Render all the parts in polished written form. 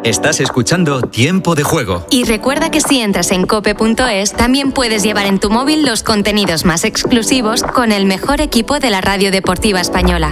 Estás escuchando Tiempo de Juego. Y recuerda que si entras en cope.es, también puedes llevar en tu móvil los contenidos más exclusivos con el mejor equipo de la radio deportiva española.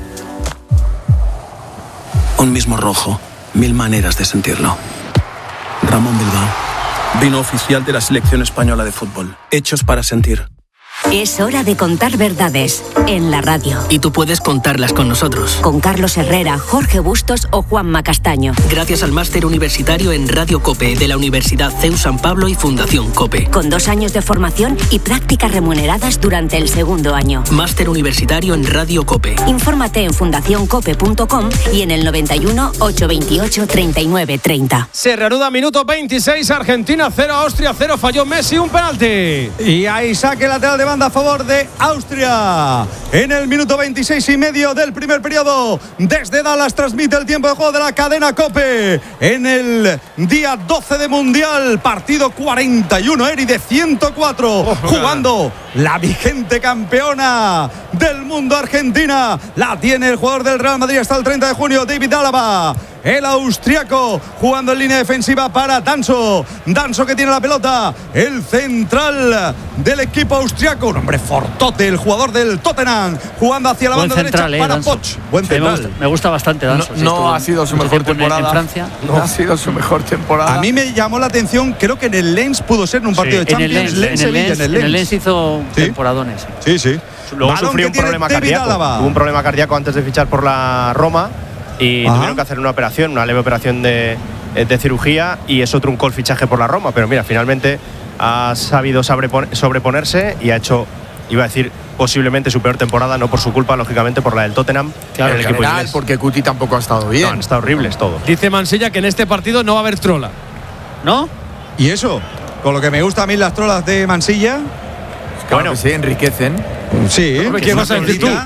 Un mismo rojo, 1000 maneras de sentirlo. Ramón Bilbao, vino oficial de la selección española de fútbol. Hechos para sentir. Es hora de contar verdades en la radio. Y tú puedes contarlas con nosotros. Con Carlos Herrera, Jorge Bustos o Juanma Castaño. Gracias al máster universitario en Radio COPE de la Universidad CEU San Pablo y Fundación COPE. Con 2 años de formación y prácticas remuneradas durante el segundo año. Máster universitario en Radio COPE. Infórmate en fundacioncope.com y en el 91 828 39 30. Se reanuda minuto 26, Argentina 0, Austria 0, falló Messi un penalti. Y ahí saque lateral de banda a favor de Austria. En el minuto 26 y medio del primer periodo, desde Dallas transmite el tiempo de juego de la cadena COPE. En el día 12 de Mundial, partido 41, Eri de 104, jugando la vigente campeona del mundo Argentina. La tiene el jugador del Real Madrid hasta el 30 de junio, David Alaba. El austriaco jugando en línea defensiva para Danso. Danso que tiene la pelota. El central del equipo austriaco. Un hombre fortote, el jugador del Tottenham. Jugando hacia la banda derecha para Poch. Buen central. Me gusta bastante Danso. No ha sido su mejor temporada. En Francia. No ha sido su mejor temporada. A mí me llamó la atención, creo que en el Lens pudo ser en un partido de Champions. En el Lens hizo temporadones. Sí. Luego sufrió un problema cardíaco. Tuvo un problema cardíaco antes de fichar por la Roma. Y tuvieron que hacer una leve operación de cirugía, y eso truncó el fichaje por la Roma. Pero mira, finalmente ha sabido sobreponerse y ha hecho, iba a decir, posiblemente su peor temporada, no por su culpa, lógicamente por la del Tottenham. Claro, en el equipo inglés, porque Cuti tampoco ha estado bien. No, han estado horribles todos. Dice Mansilla que en este partido no va a haber trola. ¿No? ¿Y eso? Con lo que me gusta a mí las trolas de Mansilla. Claro que sí, enriquecen. Sí. ¿Qué vas a decir tú?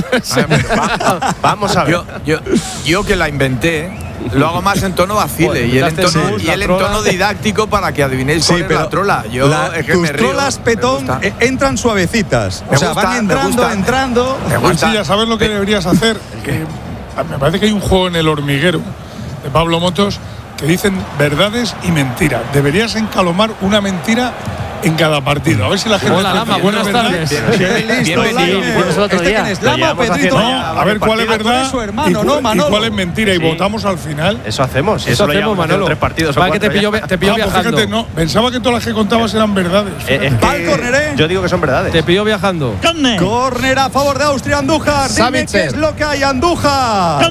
Vamos a ver. Yo que la inventé, lo hago más en tono vacile y el en tono didáctico para que adivinéis cuál es la trola. Tus trolas, Petón, entran suavecitas. O sea, van entrando. Mansilla, ¿sabes lo que deberías hacer? Me parece que hay un juego en El Hormiguero de Pablo Motos que dicen verdades y mentiras. Deberías encalomar una mentira en cada partido. A ver si la gente... Hola, Lama, buenas tardes. Lama, Pedrito. A ver cuál es verdad y cuál es mentira. Y votamos al final. Eso hacemos. Eso hacemos, Manolo. 3 partidos. Para que te pilló viajando. Fíjate, no, pensaba que todas las que contabas eran verdades. Yo digo que son verdades. Te pilló viajando. Córner a favor de Austria, Andújar. Dime qué es lo que hay, Andújar.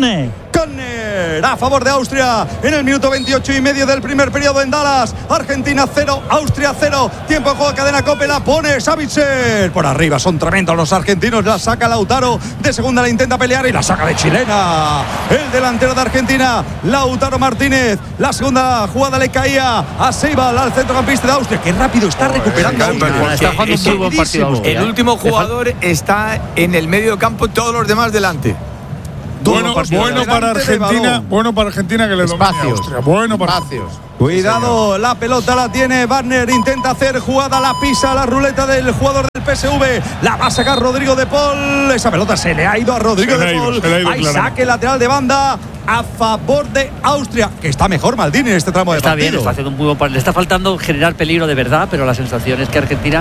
Córner a favor de Austria en el minuto 28 y medio del primer periodo en Dallas. Argentina 0, Austria 0. Tiempo de juego, cadena COPE, la pone Savitzer. Por arriba son tremendos los argentinos. La saca Lautaro. De segunda la intenta pelear y la saca de chilena. El delantero de Argentina, Lautaro Martínez. La segunda jugada le caía a Seibal, al centrocampista de Austria. Qué rápido está recuperando. Está jugando un muy buen partido Austria. El último jugador está en el medio de campo, todos los demás delante. Bueno para Argentina que le domine a Austria. Bueno para Cuidado, la pelota la tiene Wagner, intenta hacer jugada, la pisa la ruleta del jugador del PSV, la va a sacar Rodrigo de Paul. Esa pelota se le ha ido a Rodrigo de Paul. Hay saque lateral de banda a favor de Austria, que está mejor Maldini en este tramo de partido. Está bien, está haciendo un muy buen partido. Le está faltando generar peligro de verdad, pero la sensación es que Argentina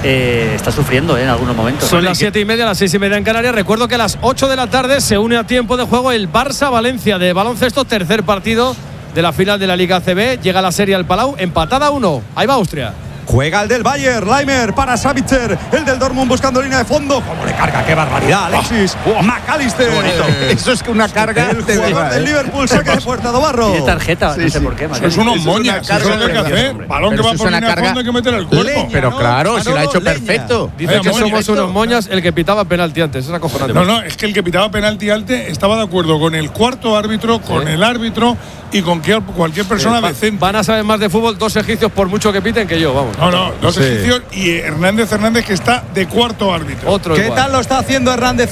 está sufriendo en algunos momentos. Son las 7:30, las 6:30 en Canarias. Recuerdo que a las 8 de la tarde se une a tiempo de juego el Barça-Valencia de baloncesto, tercer partido de la final de la Liga ACB. Llega la serie al Palau, empatada 1. Ahí va Austria. Juega el del Bayern, Leimer para Savitzer, el del Dortmund buscando línea de fondo. ¿Cómo le carga? ¡Qué barbaridad! Alexis McAllister. Eso es que una carga. El jugador del Liverpool saca de puerta Dobarro. Tiene tarjeta, no sé por qué. Es unos moñas, eso es lo que hay que hacer. Balón que va por línea de fondo, hay que meter el cuerpo. Pero claro, si lo ha hecho perfecto. Dice que somos unos moñas el que pitaba penalti antes. Es acojonante. No, es que el que pitaba penalti antes estaba de acuerdo con el cuarto árbitro, con el árbitro y con cualquier persona decente. Van a saber más de fútbol 2 egipcios por mucho que piten que yo, vamos. No, 2 egipcios y Hernández que está de cuarto árbitro. ¿Qué tal lo está haciendo Hernández?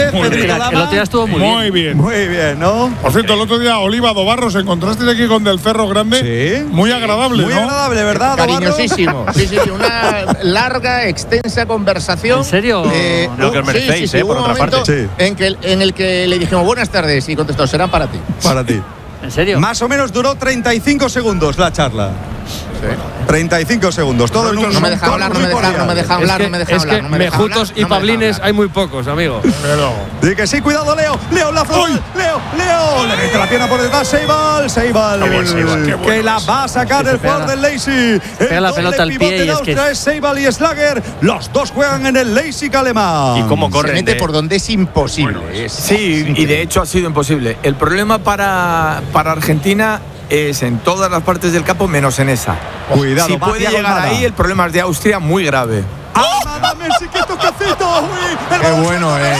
El otro día estuvo muy bien. Muy bien, ¿no? Por cierto, el otro día Oliva Dobarros, ¿encontraste aquí con Del Cerro Grande? Sí. Muy agradable, Muy agradable, ¿verdad, cariñosísimo. Sí, una larga, extensa conversación. ¿En serio? Lo que os merecéis, por otra parte. En el que le dijimos buenas tardes y contestó, serán para ti. Para ti. ¿En serio? Más o menos duró 35 segundos la charla. Sí. 35 segundos, todo en un. No me deja hablar, no me deja hablar. Mejutos y Pablines hay muy pocos, amigo. Di que sí, cuidado, Leo, la frontal, Leo, le mete la pierna por detrás, Seibal, que la va a sacar el jugador del Leipzig. Pega la pelota al pie y es que es Seibal y Schlager, los dos juegan en el Leipzig alemán. Y cómo corre, se mete por donde es imposible. Sí, y de hecho ha sido imposible. El problema para Argentina es en todas las partes del campo menos en esa. Cuidado, si puede llegar ahí, el problema es de Austria muy grave. ¡Almada Messi, qué tocacito! ¡Qué bueno es!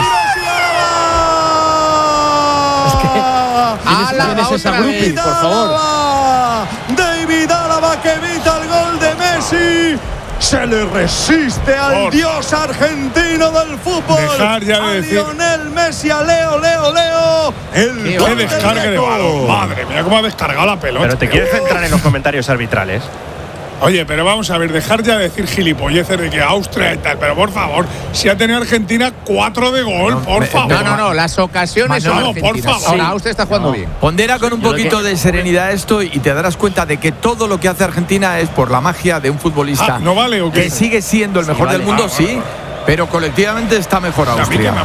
Álava otra vez, por favor. David Álava que evita el gol de Messi. Se le resiste al dios argentino del fútbol. Dejar ya de decir. Lionel Messi, a Leo. ¡Qué descargue de balón! Madre mía, cómo ha descargado la pelota. Pero te quieres centrar en los comentarios arbitrales. Oye, pero vamos a ver, dejar ya de decir gilipolleces de que Austria y tal, pero por favor, si ha tenido Argentina 4 de gol, por favor. No, las ocasiones son argentinas. Por favor. Ahora Austria está jugando bien. Pondera con un poquito de serenidad esto y te darás cuenta de que todo lo que hace Argentina es por la magia de un futbolista. ¿No vale o qué? Que sigue siendo el mejor del mundo, sí. Pero colectivamente está mejor Austria.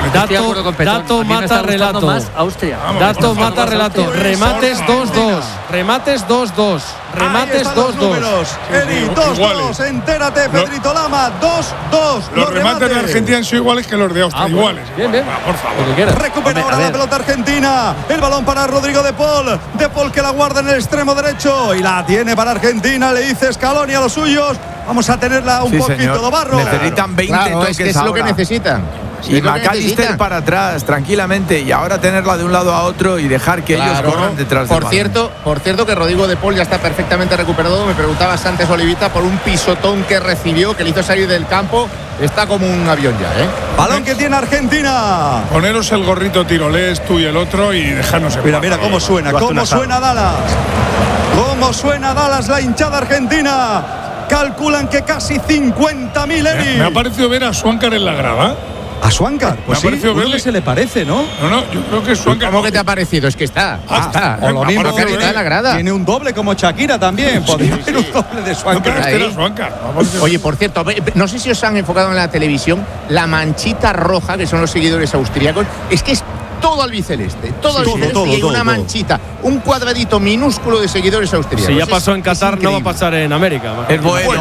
Dato mata relato. Más Austria. Dato mata relato. Remates 2-2. Remates 2-2. Remates 2-2. Eri, 2-2. Entérate, Pedrito Lama. 2-2. Los remates de Argentina son iguales que los de Austria. Iguales. Bien. Por favor. Recupera ahora la pelota argentina. El balón para Rodrigo de Paul. De Paul que la guarda en el extremo derecho. Y la tiene para Argentina. Le dice Scaloni a los suyos. Vamos a tenerla un poquito de barro. Necesitan 20 toques. Es lo que necesitan. Y McAllister para atrás, tranquilamente. Y ahora tenerla de un lado a otro y dejar que ellos corran detrás del balón. Por cierto, que Rodrigo de Paul ya está perfectamente recuperado. Me preguntabas antes, Olivita, por un pisotón que recibió, que le hizo salir del campo. Está como un avión ya, ¿eh? Balón que tiene Argentina. Poneros el gorrito tirolés, tú y el otro, y dejarnos en paz. Mira cómo suena, cómo suena Dallas. Cómo suena Dallas, la hinchada argentina. Calculan que casi 50.000, Eri. Me ha parecido ver a Swankar en la grada. ¿A Swankar? Pues sí, verle. Se le parece, ¿no? No, yo creo que Swankar. ¿Cómo que te ha parecido? Es que está. Está. O lo mismo que está en la grada. Tiene un doble como Shakira también. Podría haber un doble de Swankar. Oye, por cierto, no sé si os han enfocado en la televisión la manchita roja, que son los seguidores austríacos. Es que es todo albiceleste, todo albiceleste, y hay una manchita, un cuadradito minúsculo de seguidores austríacos. Si ya pasó en Qatar, no va a pasar en América. Es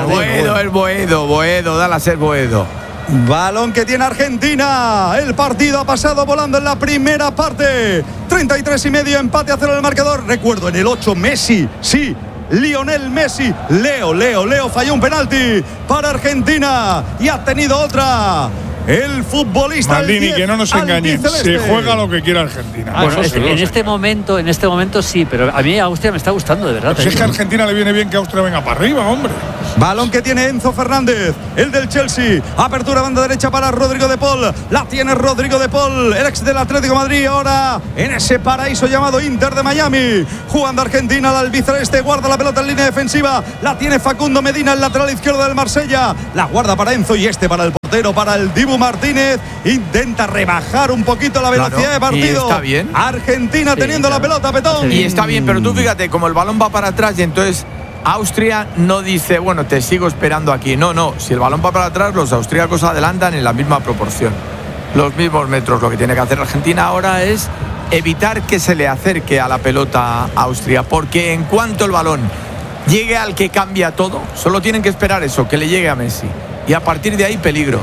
Boedo, Dallas es Boedo. Balón que tiene Argentina. El partido ha pasado volando en la primera parte. 33,5, empate a 0 en el marcador. Recuerdo, en el 8 Messi, sí, Lionel Messi. Leo falló un penalti para Argentina y ha tenido otra. El futbolista Maldini, que no nos engañen, se juega lo que quiera Argentina. Bueno, en este momento sí, pero a mí Austria me está gustando, de verdad. Si es que a Argentina le viene bien que Austria venga para arriba, hombre. Balón que tiene Enzo Fernández, el del Chelsea. Apertura banda derecha para Rodrigo de Paul. La tiene Rodrigo de Paul, el ex del Atlético de Madrid, ahora en ese paraíso llamado Inter de Miami. Jugando Argentina, el albiceleste guarda la pelota en línea defensiva. La tiene Facundo Medina, el lateral izquierdo del Marsella. La guarda para Enzo y para el portero, para el Dibu Martínez. Intenta rebajar un poquito la velocidad de partido. Y está bien. Argentina teniendo la pelota, Petón. Y está bien, pero tú fíjate, como el balón va para atrás y entonces Austria no dice, bueno, te sigo esperando aquí. No, si el balón va para atrás, los austríacos adelantan en la misma proporción, los mismos metros. Lo que tiene que hacer Argentina ahora es evitar que se le acerque a la pelota a Austria, porque en cuanto el balón llegue al que cambia todo, solo tienen que esperar eso, que le llegue a Messi. Y a partir de ahí, peligro.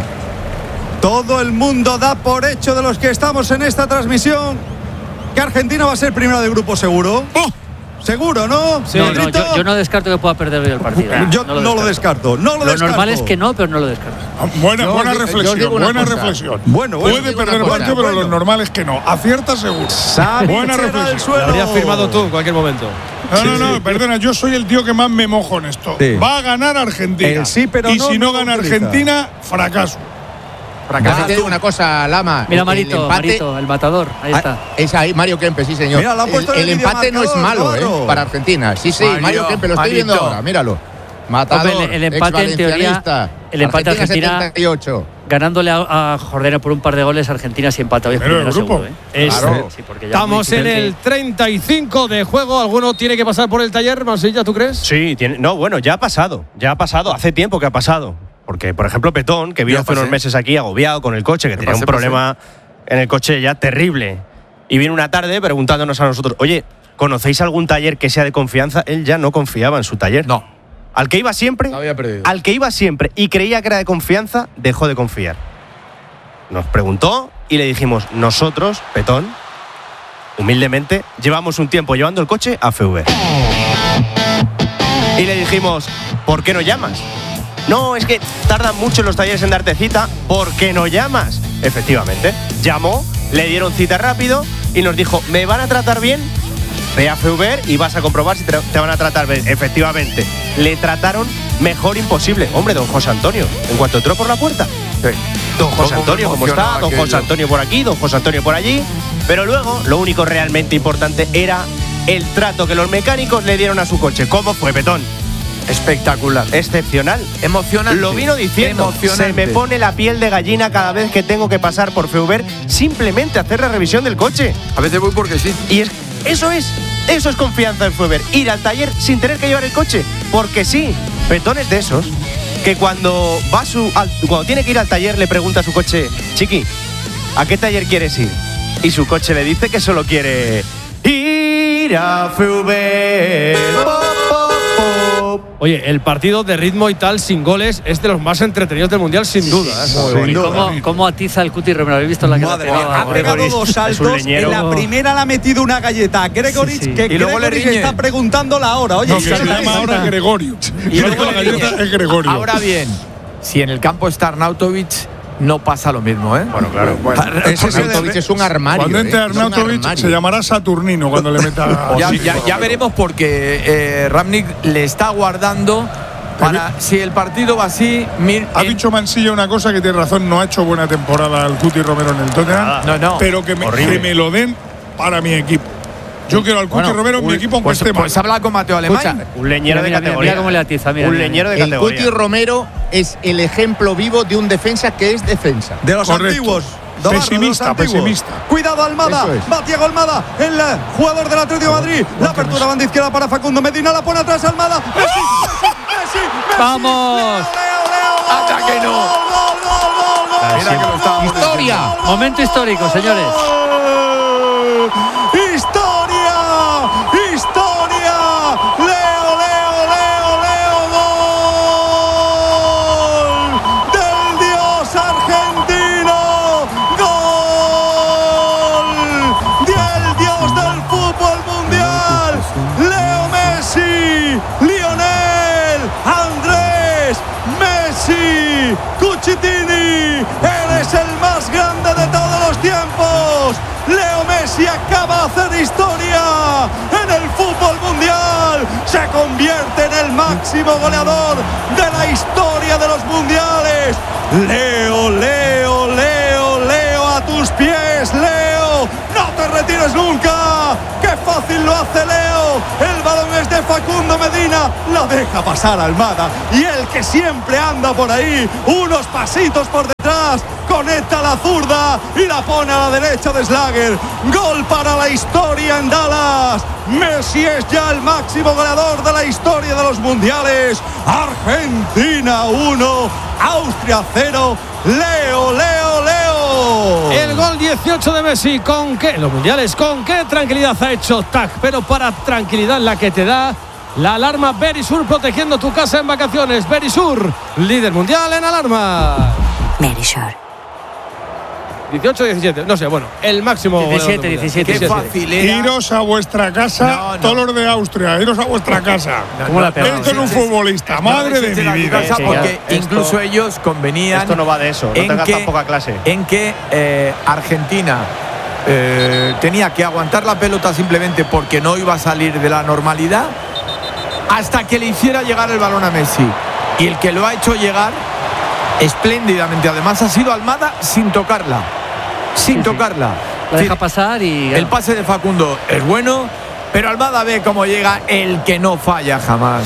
Todo el mundo da por hecho, de los que estamos en esta transmisión, que Argentina va a ser primera de grupo seguro. Seguro, ¿no? Sí. No, yo no descarto que pueda perder hoy el partido. Yo no lo descarto. Lo normal es que no, pero no lo descarto. Buena reflexión. Bueno, puede perder el partido, pero lo normal es que no. Acierta seguro. Buena reflexión. Lo habrías firmado tú en cualquier momento. No, perdona, yo soy el tío que más me mojo en esto. Sí. Va a ganar Argentina. Pero y si no gana Argentina, fracaso. Te digo una cosa, Lama. Mira, Marito, el matador. Ahí está. Es ahí, Mario Kempe, sí, señor. Mira, el empate no es malo, para Argentina. Sí, Mario Kempe, lo estoy viendo ahora, míralo. Matador, el empate en teoría. El empate Argentina 78. ganándole a Jordania por un par de goles, Argentina si empata hoy es primero seguro. Claro. Sí, estamos en el 35 de juego. ¿Alguno tiene que pasar por el taller, Mansilla, tú crees? Sí, ya ha pasado, hace tiempo que ha pasado. Porque, por ejemplo, Petón, que vino hace unos meses aquí agobiado con el coche, que tenía un problema en el coche ya terrible. Y vino una tarde preguntándonos a nosotros, oye, ¿conocéis algún taller que sea de confianza? Él ya no confiaba en su taller. No. Al que iba siempre y creía que era de confianza, dejó de confiar. Nos preguntó y le dijimos, nosotros, Petón, humildemente, llevamos un tiempo llevando el coche a FV. Y le dijimos, ¿por qué no llamas? No, es que tardan mucho los talleres en darte cita. ¿Por qué no llamas? Efectivamente, llamó, le dieron cita rápido y nos dijo, ¿me van a tratar bien? Ve a FV y vas a comprobar si te van a tratar bien. Efectivamente, le trataron mejor imposible. Hombre, don José Antonio, en cuanto entró por la puerta. Sí. Don José Antonio, ¿cómo está? Don José Antonio por aquí, don José Antonio por allí. Pero luego, lo único realmente importante era el trato que los mecánicos le dieron a su coche. ¿Cómo fue, Petón? Espectacular. Excepcional. Emocionante. Lo vino diciendo. Se me pone la piel de gallina cada vez que tengo que pasar por FV simplemente a hacer la revisión del coche. A veces voy porque sí. Y eso es confianza en FV. Ir al taller sin tener que llevar el coche. Porque sí, Petón es de esos que cuando tiene que ir al taller le pregunta a su coche, chiqui, ¿a qué taller quieres ir? Y su coche le dice que solo quiere ir a FV. Oye, el partido de ritmo y tal, sin goles, es de los más entretenidos del Mundial, sin duda. ¿Cómo atiza el Cuti Romero? ¿Habéis visto la Madre mía, ha pegado dos saltos. En la primera le ha metido una galleta a Gregoric, que Gregoric está preguntando la hora. Oye, que se llama ahora Gregorio. Y luego la galleta es Gregorio. Ahora bien, si en el campo está Arnautovic, no pasa lo mismo, ¿eh? Bueno, claro. Arnautovic es un armario. Cuando entre Arnautovic se llamará Saturnino cuando le meta. Ya veremos porque Rangnick le está guardando para si el partido va así. Ha dicho Mansilla una cosa que tiene razón, no ha hecho buena temporada el Cuti Romero en el Tottenham. No. Pero que me lo den para mi equipo. Yo quiero al Cuti Romero en mi equipo aunque esté mal. Pues habla con Mateo Alemán. Un leñero de categoría. Mira cómo le atiza. Un leñero de categoría. El Cuti Romero es el ejemplo vivo de un defensa que es defensa. De los antiguos. Pesimista. Cuidado Almada, va Thiago Almada, el jugador del Atlético de Madrid. La apertura banda izquierda para Facundo Medina, la pone atrás Almada. Messi. ¡Vamos! Leo. ¡Hasta que no! ¡Gol! Mira que lo estábamos ¡Historia! diciendo. Momento histórico, señores. ¡Historia! Leo, gol del dios argentino, gol del dios del fútbol mundial, Leo Messi, Lionel Andrés Messi Cucitini, eres el más grande de todos los tiempos. Leo Messi acaba de hacer historia en el fútbol mundial. Se convierte en el máximo goleador de la historia de los mundiales. Leo, a tus pies, Leo. No te retires nunca. ¡Qué fácil lo hace Leo! El balón es de Facundo Medina. La deja pasar Almada. Y el que siempre anda por ahí, unos pasitos por detrás, conecta la zurda y la pone a la derecha de Schlager. Gol para la historia en Dallas. Messi es ya el máximo goleador de la historia de los mundiales. Argentina 1, Austria 0. Leo. El gol 18 de Messi. ¿Con qué? Los mundiales, ¿con qué tranquilidad ha hecho TAC? Pero para tranquilidad la que te da la alarma Verisur, protegiendo tu casa en vacaciones. Verisur, líder mundial en alarma. Verisur. 18, 17, no sé, bueno, el máximo. 17. Qué fácil era. Iros a vuestra casa, todos los de Austria, iros a vuestra casa. Esto es un futbolista, madre de mi vida. Porque incluso ellos convenían. Esto no va de eso, no tengas tan poca clase. En que Argentina tenía que aguantar la pelota simplemente porque no iba a salir de la normalidad hasta que le hiciera llegar el balón a Messi. Y el que lo ha hecho llegar espléndidamente, además, ha sido Almada sin tocarla. La deja pasar y el pase de Facundo es bueno, pero Almada ve cómo llega el que no falla jamás.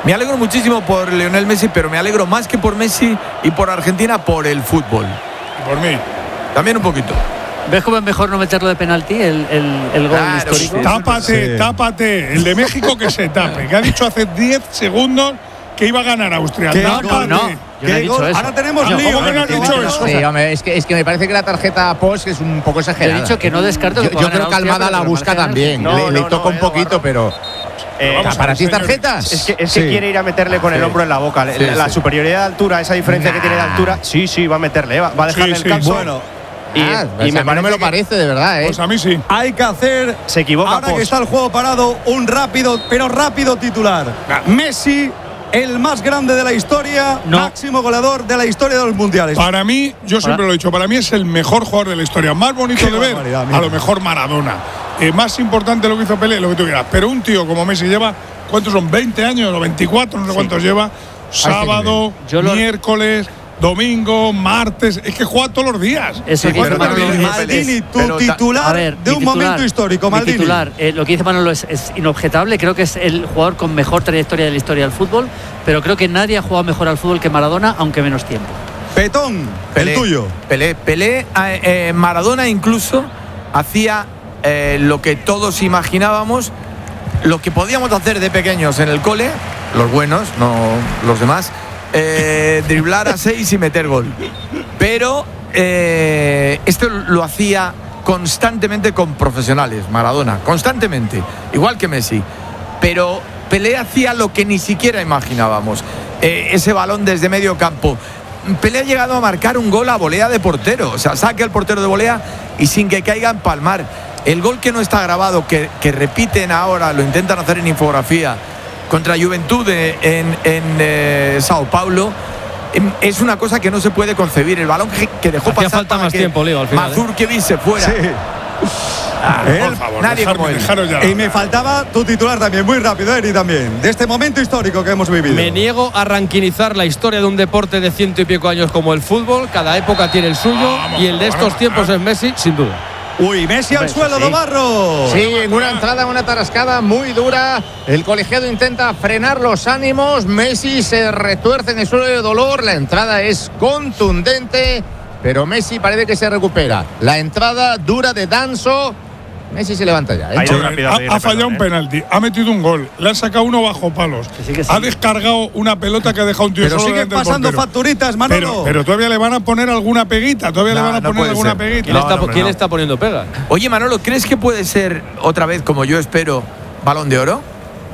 Me alegro muchísimo por Lionel Messi, pero me alegro más que por Messi y por Argentina, por el fútbol. Y por mí. También un poquito. ¿Ves cómo es mejor no meterlo de penalti, el gol histórico? Tápate. El de México que se tape. Que ha dicho hace 10 segundos que iba a ganar Austria. Tápate. No. Yo no he dicho eso. Ahora tenemos lío. ¿Cómo que no has dicho eso? Sí, hombre, es que me parece que la tarjeta post es un poco exagerada. Yo he dicho que no descarto que yo creo que Almada la busca también. Le toca un poquito, pero. ¿Para ti tarjetas? Es que quiere ir a meterle con el hombro en la boca. La superioridad de altura, esa diferencia que tiene de altura, sí, va a meterle. Va a dejarle el calzo. Bueno. Y a mí no me lo parece, de verdad, Pues a mí sí. Hay que hacer. Se equivoca. Ahora que está el juego parado, un rápido titular. Messi, el más grande de la historia, máximo goleador de la historia de los mundiales. Para mí, yo siempre lo he dicho, para mí es el mejor jugador de la historia. Más bonito de ver, a lo mejor Maradona. Más importante lo que hizo Pelé, lo que tú quieras. Pero un tío como Messi lleva, ¿cuántos son? 20 años o 24, no sé cuántos lleva. Sábado, miércoles, domingo, martes. Es que juega todos los días. Eso que dice Maldini, tu titular de un momento histórico. Maldini. Titular, lo que dice Manolo es inobjetable. Creo que es el jugador con mejor trayectoria de la historia del fútbol. Pero creo que nadie ha jugado mejor al fútbol que Maradona, aunque menos tiempo. Petón, el tuyo. Pelé, Maradona incluso hacía lo que todos imaginábamos, lo que podíamos hacer de pequeños en el cole, los buenos, no los demás, driblar a 6 y meter gol. Pero esto lo hacía constantemente con profesionales, Maradona, constantemente, igual que Messi. Pero Pelé hacía lo que ni siquiera imaginábamos, ese balón desde medio campo. Pelé ha llegado a marcar un gol a volea de portero, o sea, saque al portero de volea y sin que caiga en palmar. El gol que no está grabado, que repiten ahora, lo intentan hacer en infografía, contra Juventud en Sao Paulo, es una cosa que no se puede concebir. El balón que dejó pasar falta más tiempo, Leo, al final. Mazurkiewicz se fuera. Sí. Por favor, nadie como él. Y me faltaba tu titular también, muy rápido, Eri, también, de este momento histórico que hemos vivido. Me niego a ranquinizar la historia de un deporte de 100 y pico años como el fútbol. Cada época tiene el suyo y el de estos tiempos es Messi, sin duda. Uy, Messi al suelo, Domarro. Sí, en una entrada, una tarascada muy dura. El colegiado intenta frenar los ánimos. Messi se retuerce en el suelo de dolor. La entrada es contundente, pero Messi parece que se recupera. La entrada dura de Danso. Messi se levanta ya. Ha fallado un penalti, ha metido un gol, le ha sacado uno bajo palos, ha descargado una pelota que ha dejado un tío pero solo. Pero siguen pasando facturitas, Manolo. Pero todavía le van a poner alguna peguita, ¿Quién está poniendo pega? Oye, Manolo, ¿crees que puede ser otra vez, como yo espero, Balón de Oro?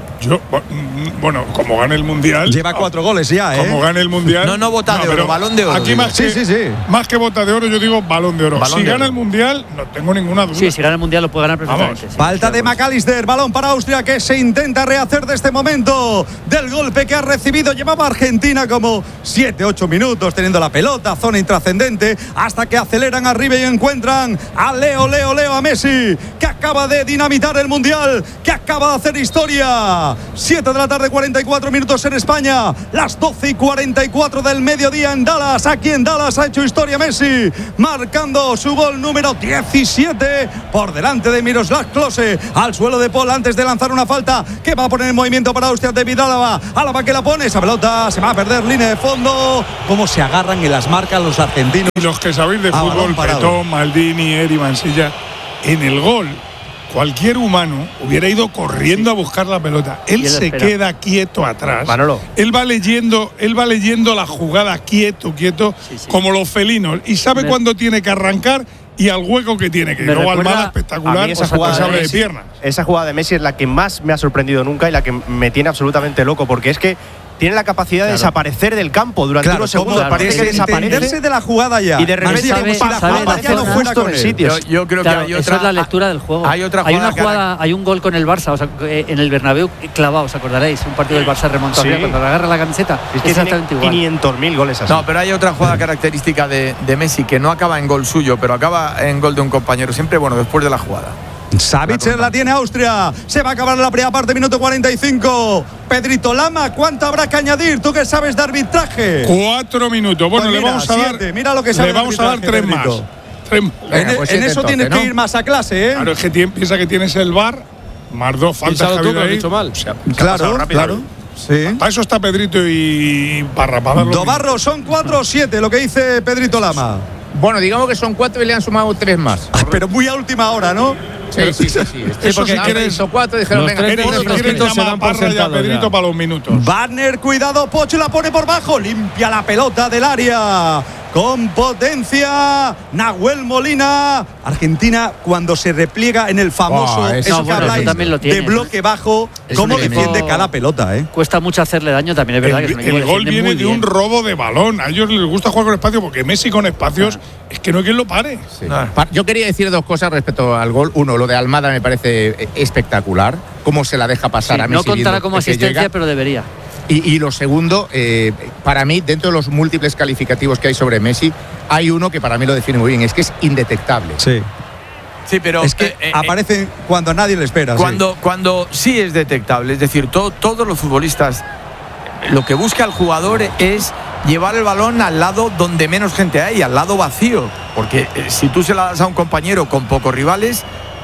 Bueno, como gane el Mundial. Lleva 4 goles ya, Como gane el Mundial. No bota de oro, Balón de Oro. Aquí más que bota de oro, yo digo Balón de Oro. Si gana el Mundial, no tengo ninguna duda. Sí, si gana el Mundial lo puede ganar perfectamente. Falta de McAllister, balón para Austria que se intenta rehacer de este momento del golpe que ha recibido. Llevaba Argentina como 7-8 minutos teniendo la pelota, zona intrascendente, hasta que aceleran arriba y encuentran a Leo a Messi, que acaba de dinamitar el Mundial, que acaba de hacer historia. 7 de la tarde, 44 minutos en España, las 12:44 del mediodía en Dallas. Aquí en Dallas ha hecho historia Messi, marcando su gol número 17 por delante de Miroslav Klose. Al suelo de Paul antes de lanzar una falta que va a poner en movimiento para Austria. David Álava que la pone, esa pelota se va a perder, línea de fondo. Cómo se agarran y las marcan los argentinos. Y los que sabéis de fútbol, Petón, Maldini, Eri, Mansilla, en el gol cualquier humano hubiera ido corriendo a buscar la pelota. Él se queda quieto atrás. Manolo. Él va leyendo la jugada quieto, como los felinos. Y sabe cuándo tiene que arrancar y al hueco que tiene que ir. Luego Almada espectacular, esa jugada se abre de piernas. Esa jugada de Messi es la que más me ha sorprendido nunca y la que me tiene absolutamente loco, porque es que tiene la capacidad de desaparecer del campo durante unos segundos. Parece que desaparece de la jugada ya. Y de repente no fuera con el sitio. Yo creo que hay otra. Esa es la lectura del juego. Hay otra jugada, hay un gol con el Barça, o sea, en el Bernabéu clavado, os acordaréis, un partido del Barça remontado cuando le agarra la camiseta. Es que exactamente igual. 500.000 goles así. No, pero hay otra jugada característica de Messi que no acaba en gol suyo, pero acaba en gol de un compañero. Siempre, después de la jugada. Savitzer la tiene Austria. Se va a acabar la primera parte, minuto 45. Pedrito Lama, ¿cuánto habrá que añadir? ¿Tú qué sabes de arbitraje? 4 minutos. Bueno, pues le vamos a dar. Mira lo que sabe. Le vamos a dar 3 más. En eso tienes que ir más a clase, ¿eh? Claro, es que piensa que tienes el VAR, más 2 faltas que ha habido ahí. Dicho mal. Claro. Sí. Para eso está Pedrito y Parra. Dobarro, son 4 o 7, lo que dice Pedrito Lama. Bueno, digamos que son 4 y le han sumado 3 más. Pero muy a última hora, ¿no? Sí. Eso si quieres. 4 dijeron, venga, llamar a Parra y a Pedrito para los minutos. Wagner, cuidado, Pocho la pone por bajo, limpia la pelota del área. Con potencia, Nahuel Molina. Argentina, cuando se repliega en el famoso eso que habláis de bloque bajo, cómo defiende cada pelota, Cuesta mucho hacerle daño, también es verdad que es un equipo el gol viene de un robo de balón. A ellos les gusta jugar con espacio porque Messi con espacios es que no hay quien lo pare. Sí. Yo quería decir 2 cosas respecto al gol. Uno, lo de Almada me parece espectacular. Cómo se la deja pasar a Messi. No contará como asistencia, pero debería. Y lo segundo, para mí, dentro de los múltiples calificativos que hay sobre Messi, hay uno que para mí lo define muy bien, es que es indetectable. Sí, pero es que aparece cuando nadie le espera. Cuando sí es detectable, es decir, todos los futbolistas, lo que busca el jugador es llevar el balón al lado donde menos gente hay, al lado vacío, porque si tú se la das a un compañero con pocos rivales,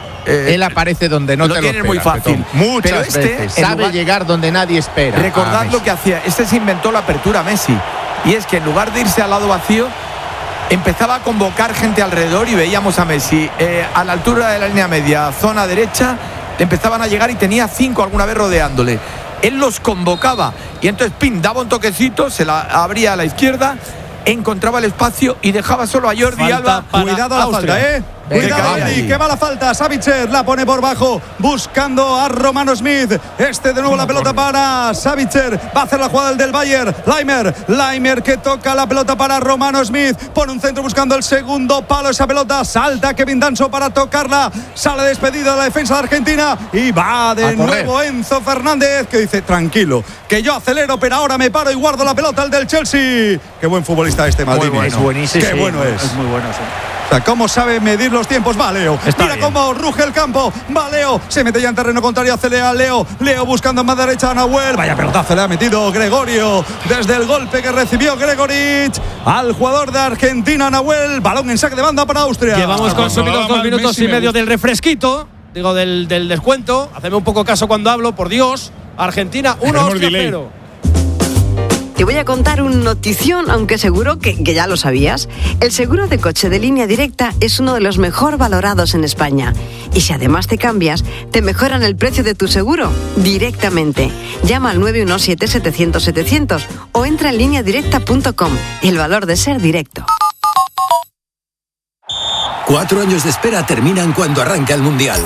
él aparece donde no te lo espera, muy fácil. Muchas veces sabe llegar donde nadie espera. Recordad lo que hacía. Se inventó la apertura Messi. Y es que en lugar de irse al lado vacío, empezaba a convocar gente alrededor y veíamos a Messi a la altura de la línea media, zona derecha, empezaban a llegar y tenía 5 alguna vez rodeándole. Él los convocaba y entonces daba un toquecito, se la abría a la izquierda, encontraba el espacio y dejaba solo a Jordi Alba. Cuidado a la falta, Cuidado, que va la falta. Savitzer la pone por bajo, buscando a Romano Smith. De nuevo la pelota para Savitzer. Va a hacer la jugada del Bayern. Laimer que toca la pelota para Romano Smith. Pone un centro buscando el segundo palo. Esa pelota salta Kevin Danso para tocarla. Sale despedida la defensa de Argentina. Y va de nuevo Enzo Fernández, que dice: tranquilo, que yo acelero, pero ahora me paro y guardo la pelota. El del Chelsea. Qué buen futbolista Maldini. Bueno. Es buenísimo. Qué bueno es. Es muy bueno, sí. O sea, cómo sabe medir los tiempos. Va Leo. Mira cómo ruge el campo. Va Leo. Se mete ya en terreno contrario. Acelera Leo. Leo buscando en más derecha a Nahuel. Vaya pelotazo le ha metido Gregorio. Desde el golpe que recibió Gregoric al jugador de Argentina, Nahuel. Balón en saque de banda para Austria. Llevamos consumidos 2 minutos y medio del refresquito. Digo, del descuento. Hacedme un poco caso cuando hablo, por Dios. Argentina 1, Austria 0. Te voy a contar una notición, aunque seguro que ya lo sabías. El seguro de coche de Línea Directa es uno de los mejor valorados en España. Y si además te cambias, te mejoran el precio de tu seguro directamente. Llama al 917-700-700 o entra en lineadirecta.com. El valor de ser directo. 4 años de espera terminan cuando arranca el Mundial.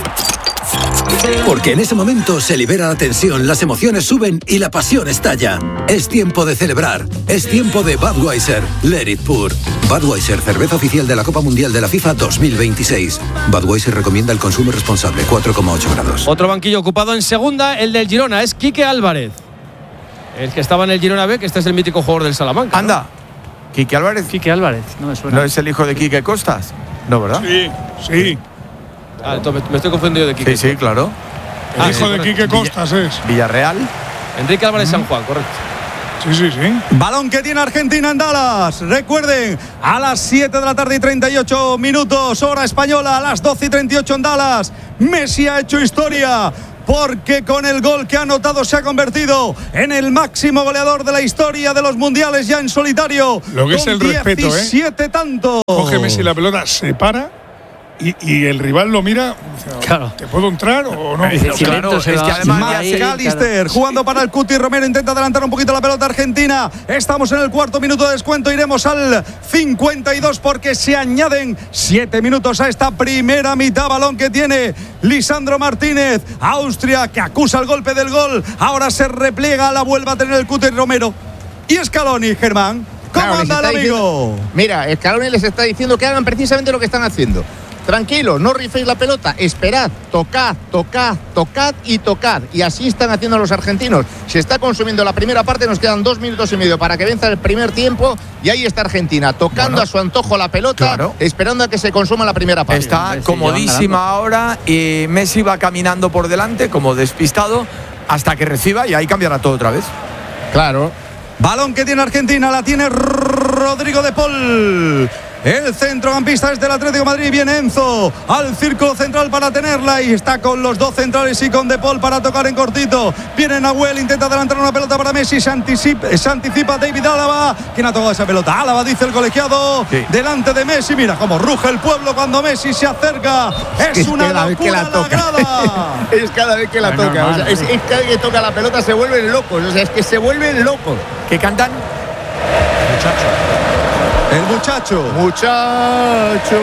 Porque en ese momento se libera la tensión, las emociones suben y la pasión estalla. Es tiempo de celebrar. Es tiempo de Budweiser. Let it pour. Budweiser, cerveza oficial de la Copa Mundial de la FIFA 2026. Budweiser recomienda el consumo responsable, 4,8 grados. Otro banquillo ocupado en segunda, el del Girona, es Quique Álvarez. El que estaba en el Girona B, que este es el mítico jugador del Salamanca. Anda. ¿Quique Álvarez? Quique Álvarez, no me suena. ¿No es el hijo de Quique Costas? No, ¿verdad? Sí. Me estoy confundido de Quique. Sí, claro. El hijo de Quique Costas es Villarreal. Enrique Álvarez San Juan, correcto. Sí. Balón que tiene Argentina en Dallas. Recuerden, a las 7 de la tarde y 38 minutos, hora española, a las 12 y 38 en Dallas. Messi ha hecho historia, porque con el gol que ha anotado se ha convertido en el máximo goleador de la historia de los mundiales, ya en solitario. Lo que es el respeto, 17 tantos. Coge Messi la pelota, se para y el rival lo mira. Claro. ¿Te puedo entrar o no? Claro, es que además McAllister jugando para el Cuti Romero, intenta adelantar un poquito la pelota argentina. Estamos en el cuarto minuto de descuento, iremos al 52 porque se añaden 7 minutos a esta primera mitad. Balón que tiene Lisandro Martínez. Austria, que acusa el golpe del gol, ahora se repliega, la vuelve a tener el Cuti Romero. Y Scaloni, Germán, ¿cómo anda el amigo? Mira, Scaloni les está diciendo que hagan precisamente lo que están haciendo. Tranquilo, no riféis la pelota, esperad, tocad y tocad. Y así están haciendo los argentinos. Se está consumiendo la primera parte, nos quedan 2 minutos y medio para que venza el primer tiempo. Y ahí está Argentina, tocando a su antojo la pelota, esperando a que se consuma la primera parte. Está comodísima ahora y Messi va caminando por delante como despistado hasta que reciba y ahí cambiará todo otra vez. Claro. Balón que tiene Argentina, la tiene Rodrigo de Paul. el centrocampista es del Atlético de Madrid. Viene Enzo al círculo central para tenerla y está con los dos centrales y con De Paul para tocar en cortito. Viene Nahuel, intenta adelantar una pelota para Messi, se anticipa David Álava. ¿Quién ha tocado esa pelota? Álava, dice el colegiado, delante de Messi. Mira cómo ruge el pueblo cuando Messi se acerca. Es una locura la grada. Es cada vez que la toca. O sea, es cada vez que toca la pelota se vuelven locos. O sea, es que se vuelven locos. ¿Qué cantan? El muchacho. Muchacho.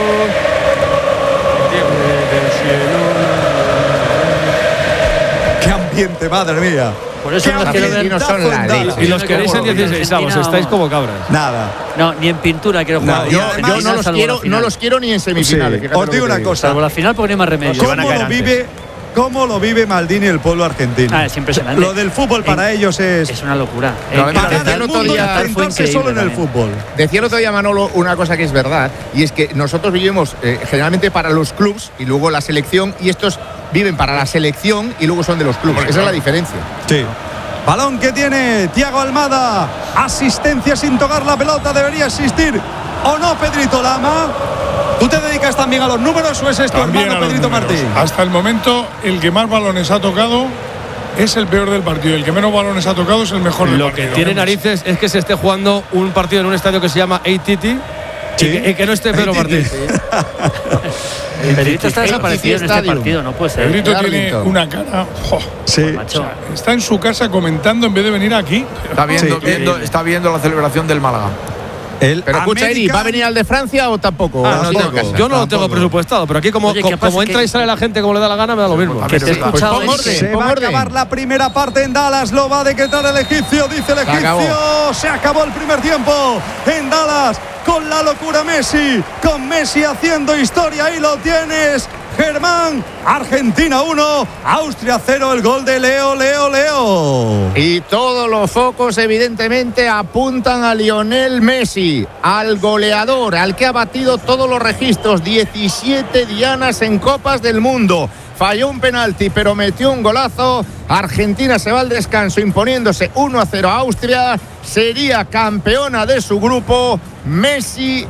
Qué ambiente, madre mía. Por eso no quiero ver. Y los queréis en 16avos, estáis como cabras. Nada. No, ni en pintura quiero jugar. Yo no los quiero ni en semifinales. Sí. Os digo una cosa. Salvo la final porque no hay más remedio. ¿Cómo lo vive Maldini el pueblo argentino? Es impresionante. Lo del fútbol para ellos es una locura. Para el mundo enfrentarse solo en el fútbol. Decía el otro día Manolo una cosa que es verdad, y es que nosotros vivimos generalmente para los clubs y luego la selección, y estos viven para la selección y luego son de los clubes. Esa es la diferencia. Sí. Balón que tiene Thiago Almada. Asistencia sin tocar la pelota. Debería existir o no Pedrito Lama. ¿Tú te dedicas también a los números o es esto, hermano Pedrito Martín? Hasta el momento, el que más balones ha tocado es el peor del partido. El que menos balones ha tocado es el mejor del partido. Lo que tiene narices es que se esté jugando un partido en un estadio que se llama ATT y que no esté Pedro Martín. El Pedrito está desaparecido en este partido, no puede ser. Pedrito tiene una cara. Sí. O sea, está en su casa comentando en vez de venir aquí. Está viendo la celebración del Málaga. Pero escucha, Eri, ¿va a venir al de Francia o tampoco? Yo no lo tengo presupuestado, pero aquí como entra y sale la gente como le da la gana, me da lo mismo. Se va a acabar la primera parte en Dallas, lo va a decretar el egipcio, dice el egipcio. Se acabó el primer tiempo en Dallas con la locura Messi, con Messi haciendo historia. Ahí lo tienes, Germán. Argentina 1, Austria 0, el gol de Leo. Y todos los focos evidentemente apuntan a Lionel Messi, al goleador, al que ha batido todos los registros, 17 dianas en Copas del Mundo. Falló un penalti, pero metió un golazo. Argentina se va al descanso imponiéndose 1-0 a Austria. Sería campeona de su grupo. Messi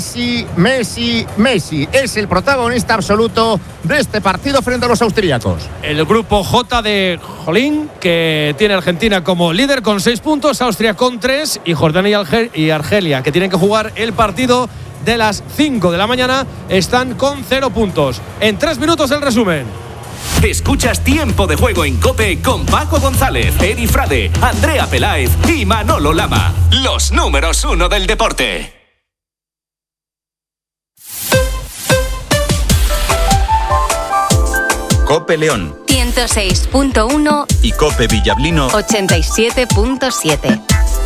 es el protagonista absoluto de este partido frente a los austríacos. El grupo J de Jolín, que tiene Argentina como líder con 6 puntos, Austria con 3 y Jordania y Argelia, que tienen que jugar el partido de las 5 de la mañana, están con 0 puntos. En 3 minutos el resumen. Escuchas Tiempo de Juego en COPE con Paco González, Eri Frade, Andrea Peláez y Manolo Lama. Los números 1 del deporte. COPE León 106.1 y COPE Villablino 87.7.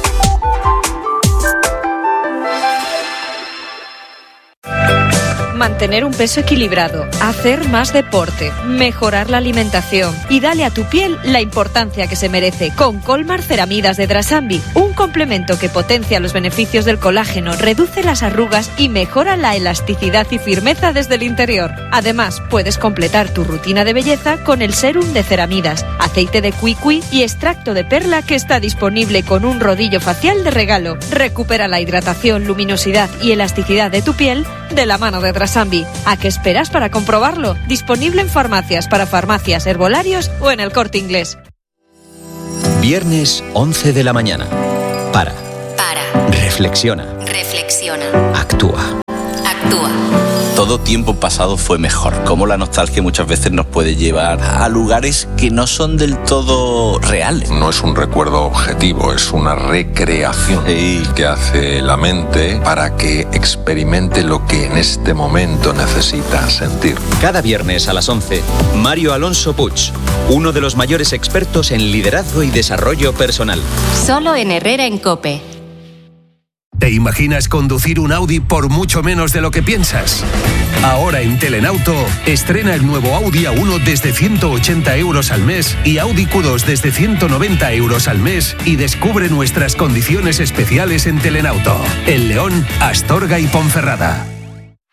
Mantener un peso equilibrado, hacer más deporte, mejorar la alimentación y dale a tu piel la importancia que se merece con Colmar Ceramidas de Drasambi, un complemento que potencia los beneficios del colágeno, reduce las arrugas y mejora la elasticidad y firmeza desde el interior. Además, puedes completar tu rutina de belleza con el sérum de ceramidas, aceite de cuicui y extracto de perla que está disponible con un rodillo facial de regalo. Recupera la hidratación, luminosidad y elasticidad de tu piel de la mano de Drasambi. ¿A qué esperas para comprobarlo? Disponible en farmacias, para farmacias, herbolarios o en el Corte Inglés. Viernes 11 de la mañana. Para. Reflexiona. Actúa. Todo tiempo pasado fue mejor. Como la nostalgia muchas veces nos puede llevar a lugares que no son del todo reales. No es un recuerdo objetivo, es una recreación que hace la mente para que experimente lo que en este momento necesita sentir. Cada viernes a las 11, Mario Alonso Puig, uno de los mayores expertos en liderazgo y desarrollo personal. Solo en Herrera en COPE. ¿Te imaginas conducir un Audi por mucho menos de lo que piensas? Ahora en Telenauto, estrena el nuevo Audi A1 desde 180 euros al mes y Audi Q2 desde 190 euros al mes y descubre nuestras condiciones especiales en Telenauto. En León, Astorga y Ponferrada.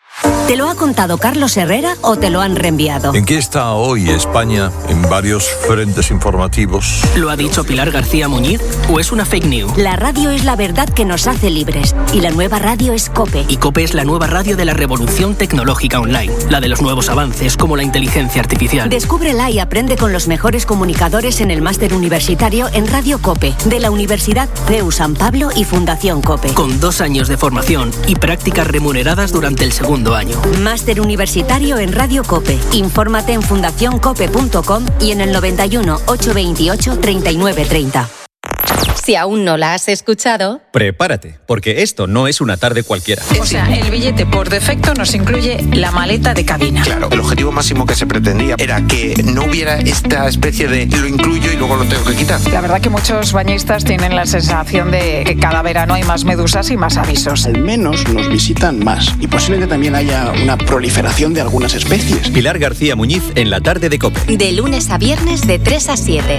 ¿Te lo ha contado Carlos Herrera o te lo han reenviado? ¿En qué está hoy España en varios frentes informativos? ¿Lo ha dicho Pilar García Muñiz o es una fake news? La radio es la verdad que nos hace libres y la nueva radio es COPE. Y COPE es la nueva radio de la revolución tecnológica online, la de los nuevos avances como la inteligencia artificial. Descúbrela y aprende con los mejores comunicadores en el máster universitario en Radio COPE, de la Universidad CEU San Pablo y Fundación COPE. Con 2 años de formación y prácticas remuneradas durante el segundo año. Máster universitario en Radio COPE. Infórmate en fundacioncope.com y en el 91 828 3930. Si aún no la has escuchado, prepárate, porque esto no es una tarde cualquiera. O sea, el billete por defecto nos incluye la maleta de cabina. Claro, el objetivo máximo que se pretendía era que no hubiera esta especie de lo incluyo y luego lo tengo que quitar. La verdad que muchos bañistas tienen la sensación de que cada verano hay más medusas y más avisos. Al menos nos visitan más y posiblemente también haya una proliferación de algunas especies. Pilar García Muñiz en la tarde de COPE. De lunes a viernes de 3 a 7.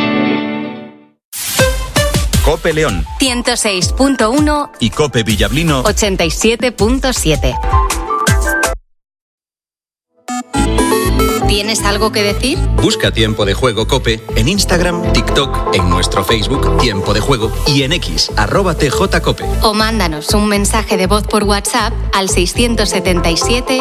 COPE León 106.1 y COPE Villablino 87.7. ¿Tienes algo que decir? Busca Tiempo de Juego COPE en Instagram, TikTok, en nuestro Facebook Tiempo de Juego y en X @TJCOPE. O mándanos un mensaje de voz por WhatsApp al 677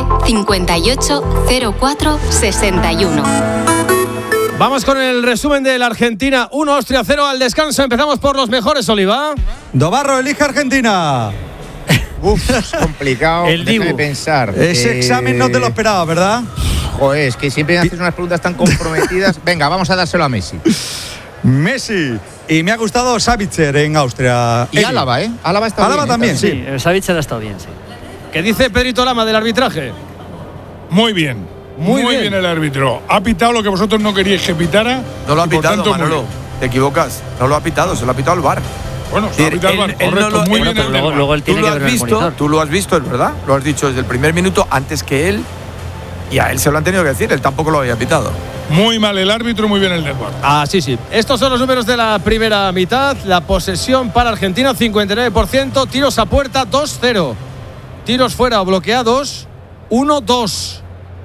58 04 61. Vamos con el resumen de la Argentina 1, Austria 0 al descanso. Empezamos por los mejores, Oliva. Dobarro elige Argentina. Uf, es complicado. El Dibu. Déjame pensar. Ese examen no te lo esperaba, ¿verdad? Joder, es que siempre haces unas preguntas tan comprometidas. Venga, vamos a dárselo a Messi. Messi. Y me ha gustado Savitzer en Austria. Y Álava, ¿eh? Álava está bien. Álava también, sí. Savitzer ha estado bien, sí. ¿Qué dice Pedrito Lama del arbitraje? Muy bien. Muy bien el árbitro. Ha pitado lo que vosotros no queríais que pitara. No lo ha pitado, Manolo. Te equivocas. No lo ha pitado, se lo ha pitado el VAR. Bueno, se lo ha pitado el VAR, correcto. Muy bien. Luego él tiene que ver el monitor. Tú lo has visto, es verdad. Lo has dicho desde el primer minuto antes que él. Y a él se lo han tenido que decir. Él tampoco lo había pitado. Muy mal el árbitro, muy bien el del VAR. Ah, sí, sí. Estos son los números de la primera mitad. La posesión para Argentina, 59%. Tiros a puerta, 2-0. Tiros fuera o bloqueados, 1-2.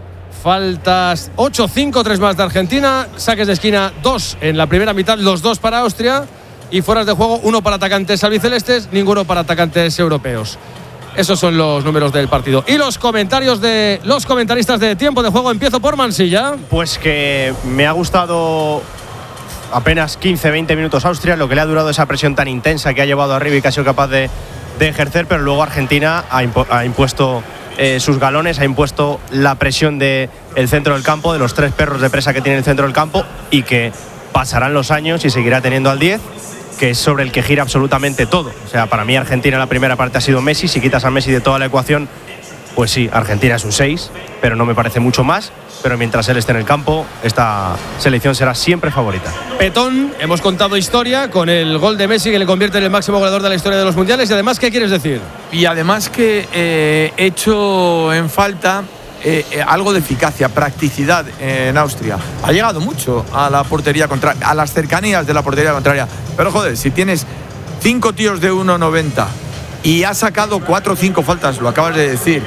Faltas 8-5, 3 más de Argentina. Saques de esquina 2 en la primera mitad, los 2 para Austria. Y fueras de juego, 1 para atacantes albicelestes, ninguno para atacantes europeos. Esos son los números del partido. Y los comentarios de los comentaristas de Tiempo de Juego. Empiezo por Mansilla. Pues que me ha gustado apenas 15-20 minutos Austria, lo que le ha durado esa presión tan intensa que ha llevado arriba y que ha sido capaz de ejercer, pero luego Argentina ha impuesto sus galones, ha impuesto la presión del centro del campo, de los 3 perros de presa que tiene el centro del campo, y que pasarán los años y seguirá teniendo al 10, que es sobre el que gira absolutamente todo. O sea, para mí Argentina en la primera parte ha sido Messi. Si quitas a Messi de toda la ecuación, pues sí, Argentina es un 6, pero no me parece mucho más. Pero mientras él esté en el campo, esta selección será siempre favorita. Petón, hemos contado historia con el gol de Messi que le convierte en el máximo goleador de la historia de los mundiales. Y además, ¿qué quieres decir? Y además que he hecho en falta algo de eficacia, practicidad en Austria. Ha llegado mucho a la portería contraria, a las cercanías de la portería contraria. Pero joder, si tienes 5 tíos de 1,90 y has sacado 4 o 5 faltas, lo acabas de decir,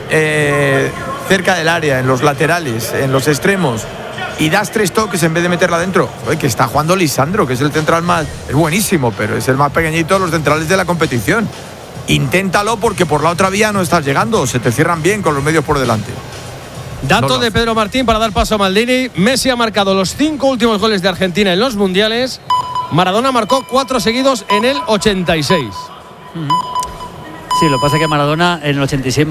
cerca del área, en los laterales, en los extremos, y das 3 toques en vez de meterla dentro. Oye, que está jugando Lisandro, que es el central más, es buenísimo, pero es el más pequeñito de los centrales de la competición. Inténtalo, porque por la otra vía no estás llegando, se te cierran bien con los medios por delante. Dato de Pedro Martín para dar paso a Maldini. Messi ha marcado los 5 últimos goles de Argentina en los mundiales. Maradona marcó 4 seguidos en el 86. Sí, lo que pasa es que Maradona en el 86